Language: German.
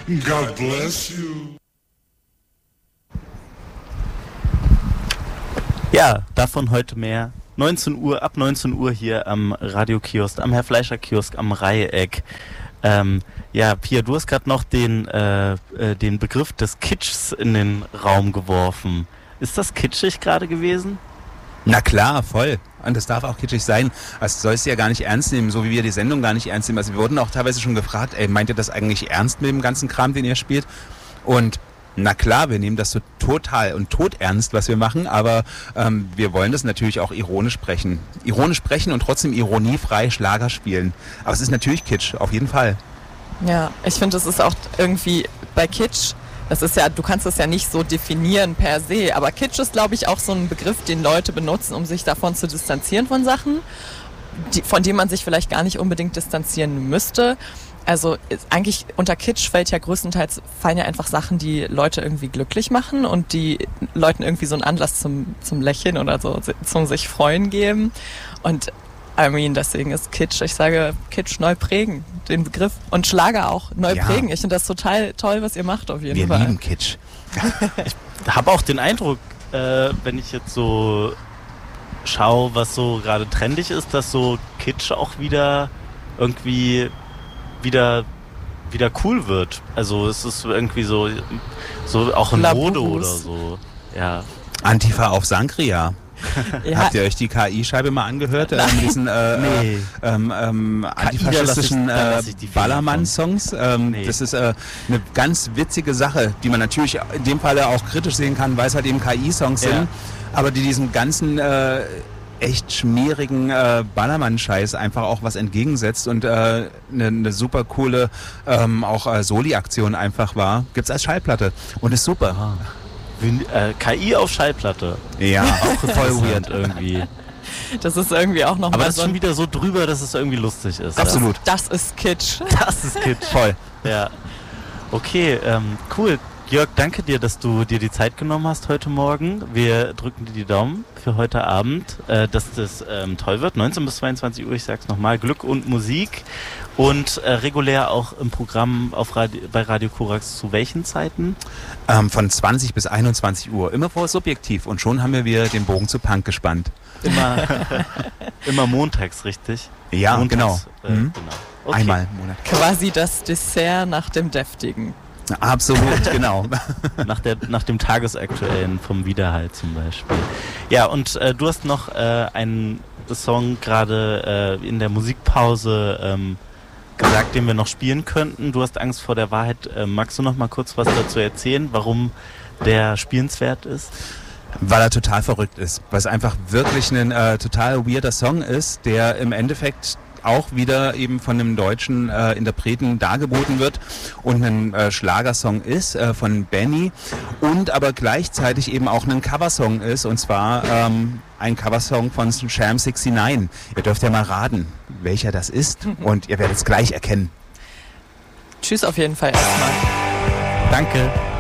God bless you. Ja, davon heute mehr. 19 Uhr, ab 19 Uhr hier am Radiokiosk, am Herr Fleischer Kiosk am Reiheck. Ja, Pia, du hast gerade noch den Begriff des Kitschs in den Raum geworfen. Ist das kitschig gerade gewesen? Na klar, voll. Und das darf auch kitschig sein. Also soll es ja gar nicht ernst nehmen, so wie wir die Sendung gar nicht ernst nehmen. Also wir wurden auch teilweise schon gefragt, meint ihr das eigentlich ernst mit dem ganzen Kram, den ihr spielt? Und na klar, wir nehmen das so total und todernst, was wir machen, aber wir wollen das natürlich auch ironisch sprechen. Ironisch sprechen und trotzdem ironiefrei Schlager spielen. Aber es ist natürlich Kitsch, auf jeden Fall. Ja, ich finde, es ist auch irgendwie bei Kitsch, das ist ja, du kannst das ja nicht so definieren per se, aber Kitsch ist, glaube ich, auch so ein Begriff, den Leute benutzen, um sich davon zu distanzieren von Sachen, von denen man sich vielleicht gar nicht unbedingt distanzieren müsste. Also eigentlich unter Kitsch fallen ja einfach Sachen, die Leute irgendwie glücklich machen und die Leuten irgendwie so einen Anlass zum Lächeln oder so, zum sich freuen geben. Und deswegen ist Kitsch, ich sage Kitsch neu prägen, den Begriff. Und Schlager auch neu prägen. Ich finde das total toll, was ihr macht auf jeden Fall. Wir lieben Kitsch. Ich habe auch den Eindruck, wenn ich jetzt so schaue, was so gerade trendig ist, dass so Kitsch auch wieder irgendwie wieder cool wird. Also es ist irgendwie so auch in Mode oder so. Ja. Antifa auf Sangria. Ja. Habt ihr euch die KI-Scheibe mal angehört? Mit diesen antifaschistischen Ballermann-Songs? Nee. Das ist eine ganz witzige Sache, die man natürlich in dem Falle auch kritisch sehen kann, weil es halt eben KI-Songs sind, aber die diesen ganzen echt schmierigen Ballermann-Scheiß einfach auch was entgegensetzt und eine super coole auch Soli-Aktion einfach war. Gibt's als Schallplatte und ist super. KI auf Schallplatte. Ja, Auch voll weird irgendwie. Das ist irgendwie auch noch Aber mal das ist so schon wieder so drüber, dass es irgendwie lustig ist. Absolut. Das ist Kitsch. Das ist Kitsch. Voll. Ja. Okay, cool. Jörg, danke dir, dass du dir die Zeit genommen hast heute Morgen. Wir drücken dir die Daumen für heute Abend, dass das toll wird. 19 bis 22 Uhr, ich sag's nochmal, Glück und Musik. Und regulär auch im Programm bei Radio Korax zu welchen Zeiten? Von 20 bis 21 Uhr. Immer vor subjektiv. Und schon haben wir wieder den Bogen zu Punk gespannt. Immer montags, richtig? Ja, Montags, genau. Genau. Okay. Einmal im Monat. Quasi das Dessert nach dem Deftigen. Absolut, genau. Nach dem Tagesaktuellen vom Widerhall zum Beispiel. Ja, und du hast noch einen Song gerade in der Musikpause gesagt, den wir noch spielen könnten. Du hast Angst vor der Wahrheit. Magst du noch mal kurz was dazu erzählen, warum der spielenswert ist? Weil er total verrückt ist. Weil es einfach wirklich ein total weirder Song ist, der im Endeffekt auch wieder eben von einem deutschen Interpreten dargeboten wird und ein Schlagersong ist von Benny und aber gleichzeitig eben auch ein Coversong ist und zwar ein Coversong von Sham 69. Ihr dürft ja mal raten, welcher das ist und ihr werdet es gleich erkennen. Tschüss auf jeden Fall erstmal. Danke.